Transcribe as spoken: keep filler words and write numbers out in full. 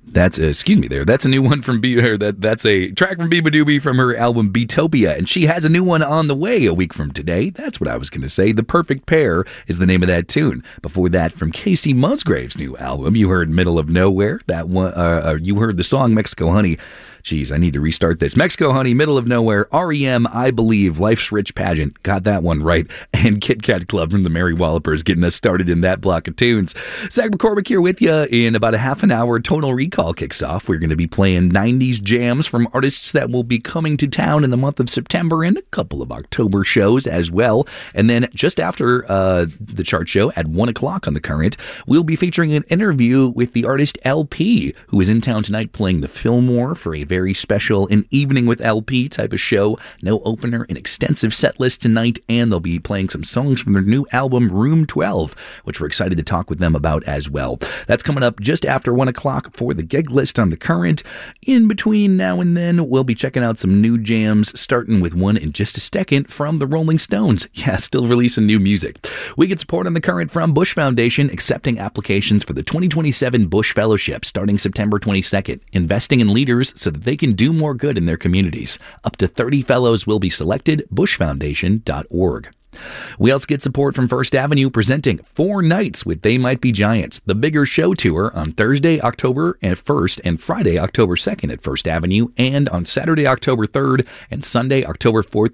That's, uh, excuse me there, that's a new one from B, or that that's a track from Biba Doobie from her album Beatopia, and she has a new one on the way a week from today. That's what I was going to say. The Perfect Pair is the name of that tune. Before that, from Casey Musgrave's new album, you heard Middle of Nowhere. That one, uh, uh, you heard the song Mexico Honey. Jeez, I need to restart this. Mexico Honey, Middle of Nowhere, R E M, I Believe, Life's Rich Pageant. Got that one right. And Kit Kat Club from the Mary Wallopers getting us started in that block of tunes. Zach McCormick here with you. In about a half an hour, Total Recall kicks off. We're going to be playing nineties jams from artists that will be coming to town in the month of September and a couple of October shows as well. And then just after uh, the chart show at one o'clock on The Current, we'll be featuring an interview with the artist L P, who is in town tonight playing the Fillmore for a very special An Evening with L P type of show. No opener, an extensive set list tonight, and they'll be playing some songs from their new album Room twelve, which we're excited to talk with them about as well. That's coming up just after one o'clock for the gig list on The Current. In between now and then, we'll be checking out some new jams, starting with one in just a second from the Rolling Stones. Yeah, still releasing new music. We get support on The Current from Bush Foundation, accepting applications for the twenty twenty-seven Bush Fellowship starting September twenty-second, investing in leaders so that they can do more good in their communities. Up to thirty fellows will be selected. bush foundation dot org. We also get support from First Avenue, presenting Four Nights with They Might Be Giants, the bigger show tour on Thursday, October first and Friday, October second at First Avenue, and on Saturday, October third and Sunday, October fourth